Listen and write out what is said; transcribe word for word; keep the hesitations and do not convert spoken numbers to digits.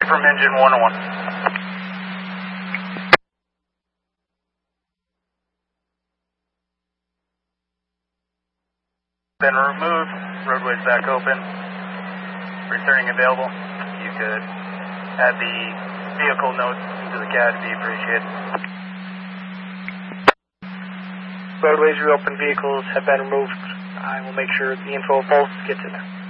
From engine one oh one. Been removed, roadway's back open, returning available. You could add the vehicle notes into the C A D, be appreciated. Roadways reopened, vehicles have been removed. I will make sure the info of both gets in there.